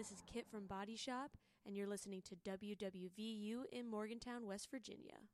this is Kit from Body Shop, and you're listening to WWVU in Morgantown, West Virginia.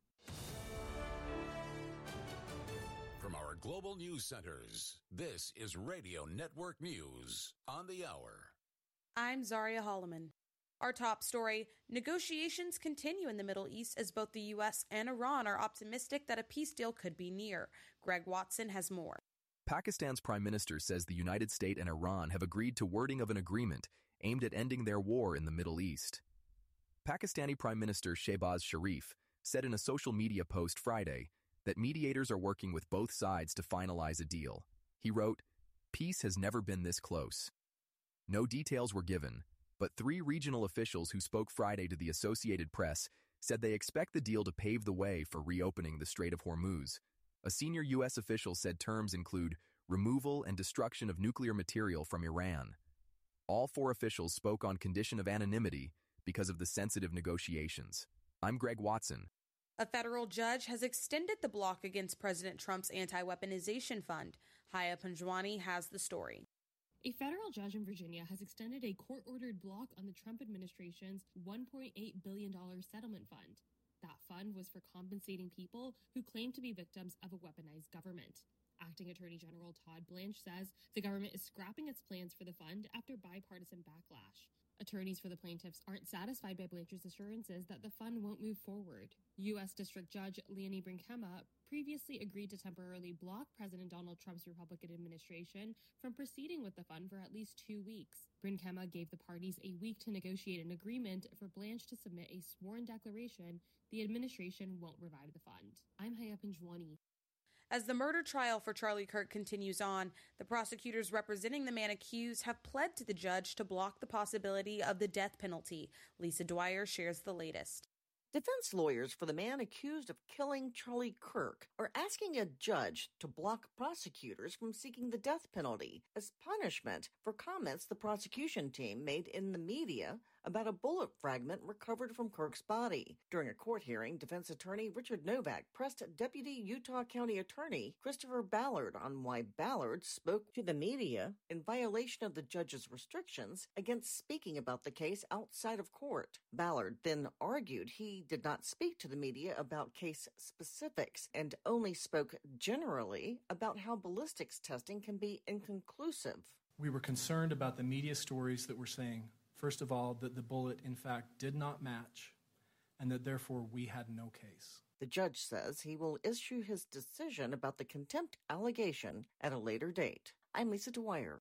From our global news centers, this is Radio Network News on the Hour. I'm Zaria Holloman. Our top story, negotiations continue in the Middle East as both the U.S. and Iran are optimistic that a peace deal could be near. Greg Watson has more. Pakistan's prime minister says the United States and Iran have agreed to wording of an agreement aimed at ending their war in the Middle East. Pakistani Prime Minister Shehbaz Sharif said in a social media post Friday that mediators are working with both sides to finalize a deal. He wrote, "Peace has never been this close." No details were given, but 3 regional officials who spoke Friday to the Associated Press said they expect the deal to pave the way for reopening the Strait of Hormuz. A senior U.S. official said terms include removal and destruction of nuclear material from Iran. All 4 officials spoke on condition of anonymity because of the sensitive negotiations. I'm Greg Watson. A federal judge has extended the block against President Trump's anti-weaponization fund. Haya Panjwani has the story. A federal judge in Virginia has extended a court-ordered block on the Trump administration's $1.8 billion settlement fund. That fund was for compensating people who claim to be victims of a weaponized government. Acting Attorney General Todd Blanche says the government is scrapping its plans for the fund after bipartisan backlash. Attorneys for the plaintiffs aren't satisfied by Blanche's assurances that the fund won't move forward. U.S. District Judge Leonie Brinkema previously agreed to temporarily block President Donald Trump's Republican administration from proceeding with the fund for at least 2 weeks. Brinkema gave the parties a week to negotiate an agreement for Blanche to submit a sworn declaration the administration won't revive the fund. I'm Haya Panjwani. As the murder trial for Charlie Kirk continues on, the prosecutors representing the man accused have pled to the judge to block the possibility of the death penalty. Lisa Dwyer shares the latest. Defense lawyers for the man accused of killing Charlie Kirk are asking a judge to block prosecutors from seeking the death penalty as punishment for comments the prosecution team made in the media about a bullet fragment recovered from Kirk's body. During a court hearing, defense attorney Richard Novak pressed Deputy Utah County Attorney Christopher Ballard on why Ballard spoke to the media in violation of the judge's restrictions against speaking about the case outside of court. Ballard then argued he did not speak to the media about case specifics and only spoke generally about how ballistics testing can be inconclusive. We were concerned about the media stories that were saying, first of all, that the bullet in fact did not match and that therefore we had no case. The judge says he will issue his decision about the contempt allegation at a later date. I'm Lisa Dwyer.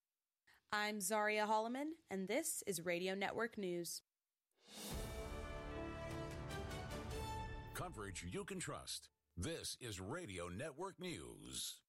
I'm Zaria Holloman, and this is Radio Network News. Coverage you can trust. This is Radio Network News.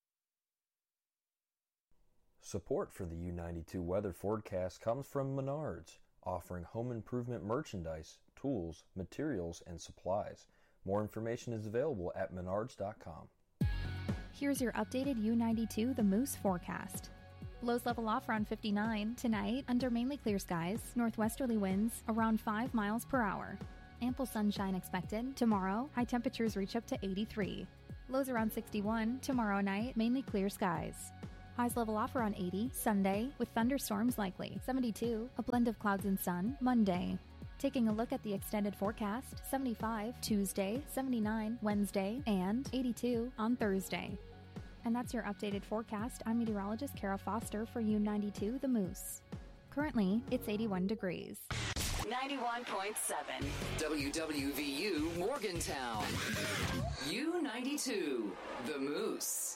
Support for the U92 weather forecast comes from Menards, offering home improvement merchandise, tools, materials, and supplies. More information is available at menards.com. Here's your updated U92 The Moose forecast. Lows level off around 59 tonight under mainly clear skies, northwesterly winds around 5 miles per hour. Ample sunshine expected. Tomorrow, high temperatures reach up to 83. Lows around 61 tomorrow night, mainly clear skies. Highs level off around 80 Sunday with thunderstorms likely. 72, a blend of clouds and sun Monday. Taking a look at the extended forecast, 75 Tuesday, 79 Wednesday, and 82 on Thursday. And that's your updated forecast. I'm meteorologist Kara Foster for U92 The Moose. Currently, it's 81 degrees. 91.7 WWVU Morgantown. U92 The Moose.